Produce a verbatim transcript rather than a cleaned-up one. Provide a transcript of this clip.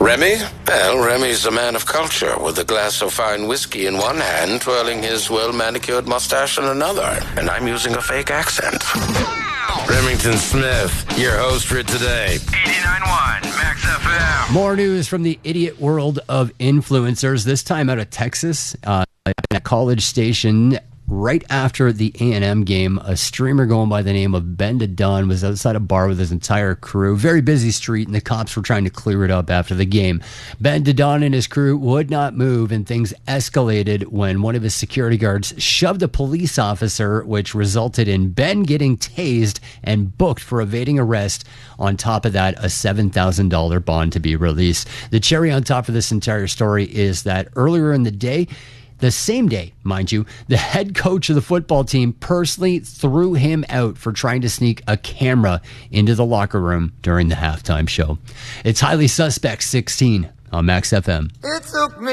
Remy? Well, Remy's a man of culture, with a glass of fine whiskey in one hand, twirling his well-manicured mustache in another. And I'm using a fake accent. Remington Smith, your host for today. eighty-nine point one Max F M. More news from the idiot world of influencers, this time out of Texas. Uh, at a college station right after the A and M game, a streamer going by the name of Ben DeDon was outside a bar with his entire crew. Very busy street, and the cops were trying to clear it up after the game. Ben DeDon and his crew would not move, and things escalated when one of his security guards shoved a police officer, which resulted in Ben getting tased and booked for evading arrest. On top of that, a seven thousand dollars bond to be released. The cherry on top of this entire story is that earlier in the day, the same day, mind you, the head coach of the football team personally threw him out for trying to sneak a camera into the locker room during the halftime show. It's Highly Suspect sixteen on Max F M. It took me